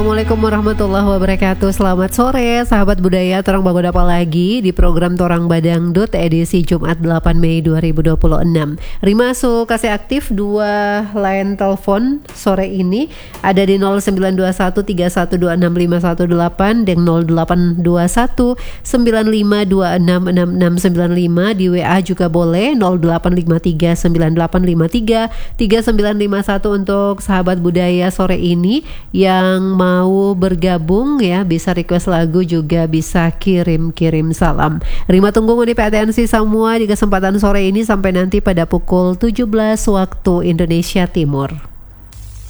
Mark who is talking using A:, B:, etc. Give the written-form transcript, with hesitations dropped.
A: Assalamualaikum warahmatullahi wabarakatuh. Selamat sore sahabat budaya, Torang Bagodapa lagi di program Torang Badangdut edisi Jumat 8 Mei 2026. Rimasu kasih aktif 2 line telepon sore ini ada di 092131265118 dan 082195266695. Di WA juga boleh 085398533951 untuk sahabat budaya sore ini yang mau bergabung ya, bisa request lagu juga bisa kirim salam. Rima tunggu di PTNC semua di kesempatan sore ini sampai nanti pada pukul 17 waktu Indonesia Timur.